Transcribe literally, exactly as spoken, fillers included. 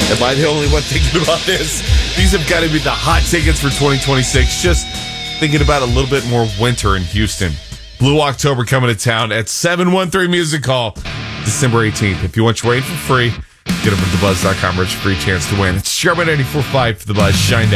Am I the only one thinking about this? These have got to be the hot tickets for twenty twenty-six. Just thinking about a little bit more winter in Houston. Blue October coming to town at seven one three Music Hall, December eighteenth. If you want your raid for free, get over to the buzz dot com. There's a free chance to win. It's Sherman ninety-four point five for The Buzz. Shine down.